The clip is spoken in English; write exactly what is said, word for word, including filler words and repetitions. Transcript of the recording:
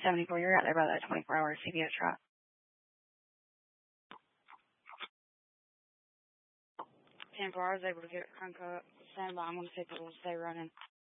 seventy-four. You're out there by that twenty-four hour C V S route. ten four, I was able to get it crank up. Stand by. I'm going to see if it will stay running.